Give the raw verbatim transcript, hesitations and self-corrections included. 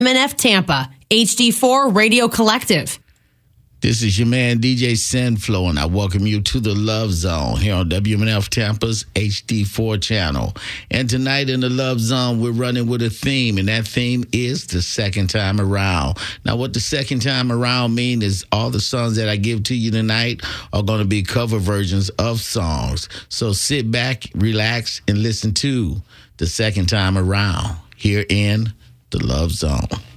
M N F Tampa, H D four Radio Collective. This is your man, D J Sinflow, and I welcome you to the Love Zone here on W M N F Tampa's H D four channel. And tonight in the Love Zone, we're running with a theme, and that theme is the second time around. Now, what the second time around mean is all the songs that I give to you tonight are going to be cover versions of songs. So sit back, relax, and listen to the second time around here in the Love Zone.